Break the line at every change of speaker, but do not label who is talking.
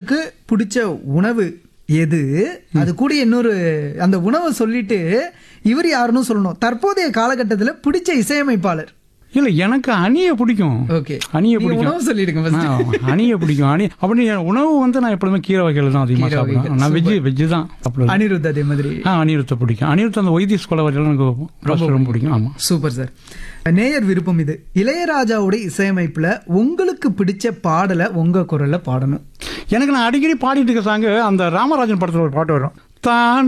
உங்களுக்கு பிடிச்ச உணவு எது, அது கூட இன்னொரு அந்த உணவை சொல்லிட்டு இவர் யாருன்னு சொல்லணும். தற்போதைய காலகட்டத்தில் பிடிச்ச இசையமைப்பாளர்.
இல்ல எனக்கு அணியை பிடிக்கும்.
ஓகே,
அணியை பிடிக்கும்.
உணவு சொல்லிடுங்க first.
அணியை பிடிக்கும். அணி அப்படி உணவு வந்து நான் எப்பவுமே கீரை வகைகள் தான் அதிகமாக சாப்பிடுவேன். நான் வெஜ்ஜு தான் சாப்பிடுவேன்.
அனிருத் அதே மாதிரி.
அனிருத்தை பிடிக்கும். அனிருத் அந்த வைத்திய ஸ்கூல வகைகள் எனக்கு ரொம்ப பிடிக்கும். ஆமா,
சூப்பர் சார். நேயர் விருப்பம் இது. இளையராஜாவோட இசையமைப்புல உங்களுக்கு பிடிச்ச பாடலை உங்க குரல்ல பாடணும்.
எனக்கு நான் அடிக்கடி பாடிட்டு இருக்க சாங்க அந்த ராமராஜன் படத்துல ஒரு பாட்டு வரும். தான்